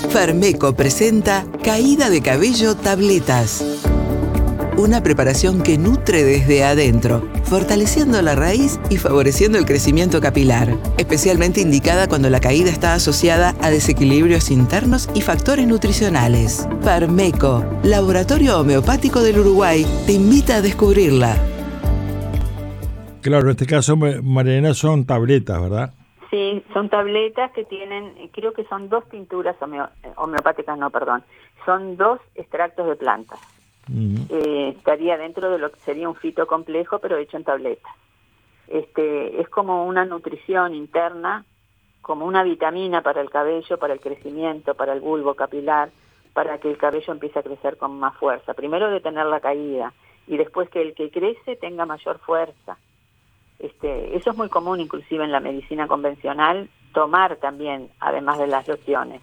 Farmeco presenta Caída de Cabello Tabletas. Una preparación que nutre desde adentro, fortaleciendo la raíz y favoreciendo el crecimiento capilar. Especialmente indicada cuando la caída está asociada a desequilibrios internos y factores nutricionales. Farmeco, Laboratorio Homeopático del Uruguay, te invita a descubrirla. Claro, en este caso, Mariana, son tabletas, ¿verdad? Sí, son tabletas que tienen, creo que son 2 tinturas homeopáticas, son 2 extractos de plantas. Estaría dentro de lo que sería un fito complejo, pero hecho en tabletas. Es como una nutrición interna, como una vitamina para el cabello, para el crecimiento, para el bulbo capilar, para que el cabello empiece a crecer con más fuerza. Primero detener la caída y después que el que crece tenga mayor fuerza. Eso es muy común inclusive en la medicina convencional, tomar también, además de las lociones.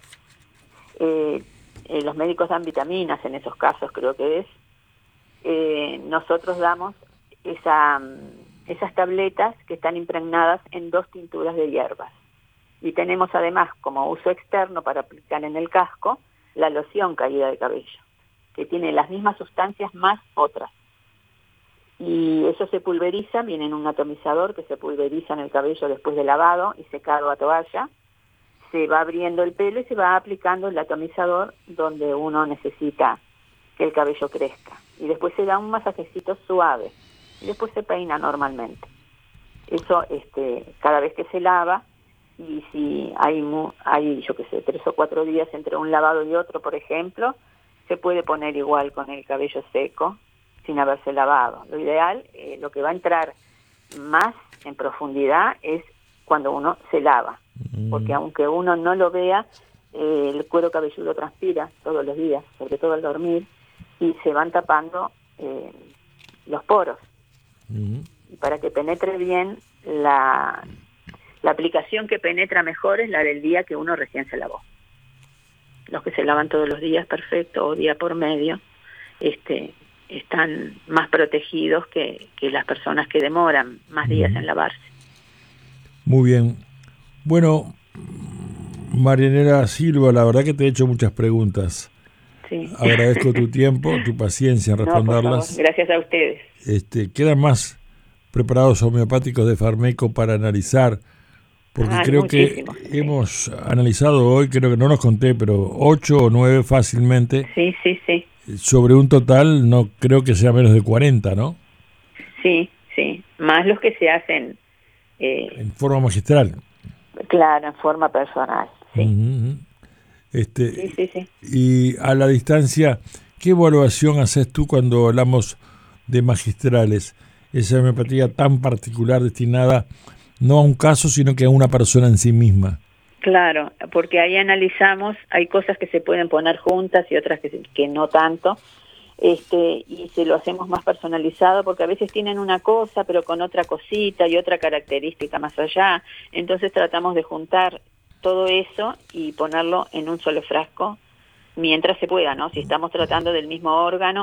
Los médicos dan vitaminas en esos casos, creo que es. Nosotros damos esas tabletas que están impregnadas en 2 tinturas de hierbas. Y tenemos además, como uso externo para aplicar en el casco, la loción caída de cabello, que tiene las mismas sustancias más otras. Y eso se pulveriza, viene en un atomizador que se pulveriza en el cabello después de lavado y secado a toalla. Se va abriendo el pelo y se va aplicando el atomizador donde uno necesita que el cabello crezca. Y después se da un masajecito suave y después se peina normalmente. Eso cada vez que se lava, y si hay yo qué sé, 3 o 4 días entre un lavado y otro, por ejemplo, se puede poner igual con el cabello seco, sin haberse lavado. Lo ideal, lo que va a entrar más en profundidad es cuando uno se lava, porque aunque uno no lo vea, el cuero cabelludo transpira todos los días, sobre todo al dormir, y se van tapando los poros. Y para que penetre bien, la aplicación que penetra mejor es la del día que uno recién se lavó. Los que se lavan todos los días, perfecto, o día por medio, están más protegidos que las personas que demoran más días en lavarse. Muy bien. Bueno, Marianela Silva, la verdad que te he hecho muchas preguntas. Sí. Agradezco tu tiempo, tu paciencia en responderlas. No, por favor. Gracias a ustedes. ¿Quedan más preparados homeopáticos de Farmeco para analizar? Porque creo que hemos analizado hoy, creo que no nos conté, pero 8 o 9 fácilmente. Sí. Sobre un total, no creo que sea menos de 40, ¿no? Sí, más los que se hacen en forma magistral. Claro, en forma personal, sí. Sí. Y a la distancia, ¿qué evaluación haces tú cuando hablamos de magistrales? Esa homeopatía tan particular destinada no a un caso, sino que a una persona en sí misma. Claro, porque ahí analizamos, hay cosas que se pueden poner juntas y otras que no tanto, y se lo hacemos más personalizado porque a veces tienen una cosa pero con otra cosita y otra característica más allá. Entonces tratamos de juntar todo eso y ponerlo en un solo frasco mientras se pueda, ¿no? Si estamos tratando del mismo órgano